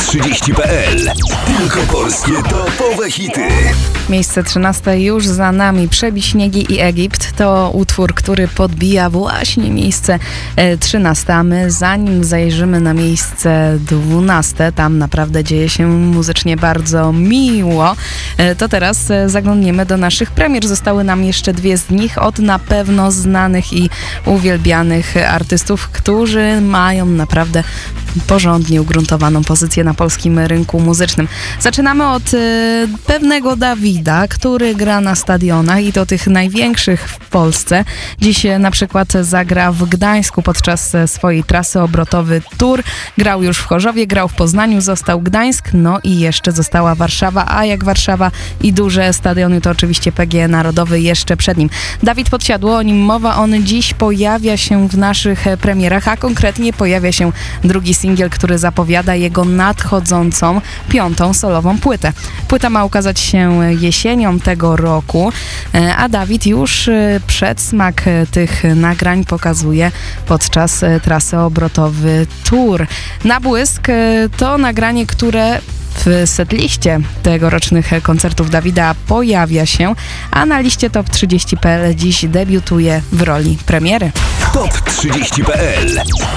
Top30.pl. Tylko polskie topowe hity. Miejsce 13 już za nami. Przebi śniegi i Egipt to utwór, który podbija właśnie miejsce 13. A my zanim zajrzymy na miejsce 12, tam naprawdę dzieje się muzycznie bardzo miło, to teraz zaglądniemy do naszych premier. Zostały nam jeszcze dwie z nich od na pewno znanych i uwielbianych artystów, którzy mają naprawdę porządnie ugruntowaną pozycję na polskim rynku muzycznym. Zaczynamy od pewnego Dawida, który gra na stadionach i to tych największych w Polsce. Dziś na przykład zagra w Gdańsku podczas swojej trasy obrotowy Tour. Grał już w Chorzowie, grał w Poznaniu, został Gdańsk, no i jeszcze została Warszawa, a jak Warszawa i duże stadiony, to oczywiście PGE Narodowy jeszcze przed nim. Dawid Podsiadło, o nim mowa, on dziś pojawia się w naszych premierach, a konkretnie pojawia się drugi singiel, który zapowiada jego nadchodzącą 5. solową płytę. Płyta ma ukazać się jesienią tego roku, a Dawid już przedsmak tych nagrań pokazuje podczas trasy obrotowy Tour. Na błysk to nagranie, które w setliście tegorocznych koncertów Dawida pojawia się, a na liście Top30.pl dziś debiutuje w roli premiery. Top30.pl.